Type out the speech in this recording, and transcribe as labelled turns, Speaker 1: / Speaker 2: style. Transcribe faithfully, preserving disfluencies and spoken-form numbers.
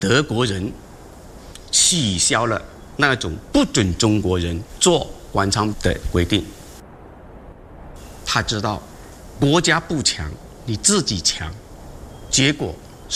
Speaker 1: 德国人取消了那种不准中国人做官场的规定。他知道国家不强，你自己强，结果